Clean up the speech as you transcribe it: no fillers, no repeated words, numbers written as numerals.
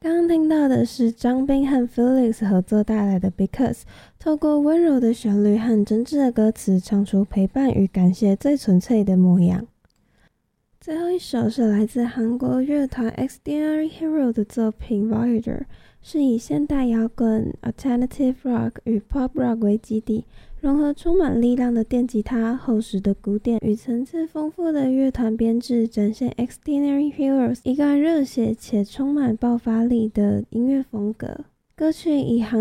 刚刚听到的是张彬和 Felix 合作带来的 Because， 透过温柔的旋律和真挚的歌词，唱出陪伴与感谢最纯粹的模样。最后一首是来自韩国乐团 Extraordinary Hero 的作品 Voyager， 是以现代摇滚、Alternative Rock 与 Pop Rock 为基底，融合充满力量的电吉他、厚实的鼓点与层次丰富的乐团编制，展现 Extraordinary Heroes 一贯热血且充满爆发力的音乐风格。歌曲以